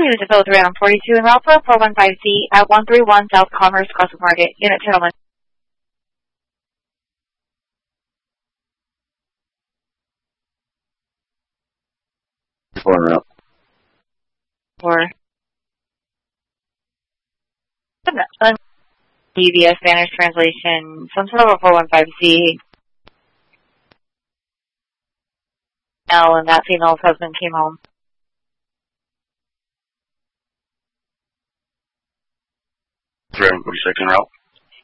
Unit to fill 3 on 42 in Alpha, 415C at 131 South Commerce Crossing Market. Unit gentlemen. Route. Or DVS Spanish translation, some sort of a 415C. L and that female's husband came home. Driving 46 en route.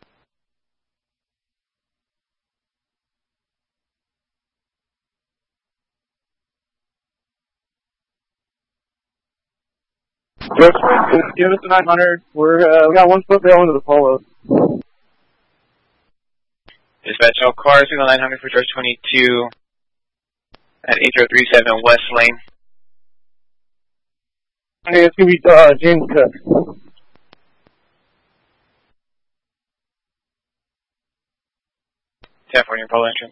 Give us the 900. We got one split rail into the polo. Dispatch all cars, signal 900 for George 22 at 8037 West Lane. Hey, it's going to be James Cook. 1040 in polo entrance.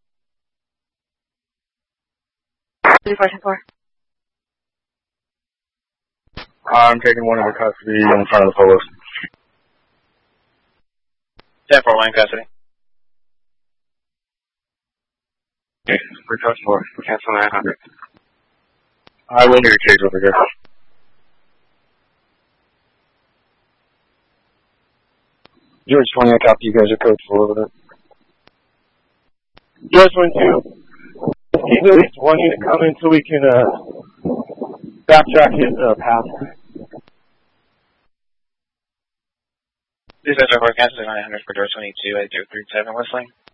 3474. I'm taking one into custody in front of the polo. 1041 in custody. Okay, for customer, cancel 900. I will need a cage over here. George 20, I copy you guys are code 4 over there. George 22. Let's keep at least one unit coming until we can backtrack his path. Dispatch all cars, cancel 900 for George 22 at 8037 West Lane.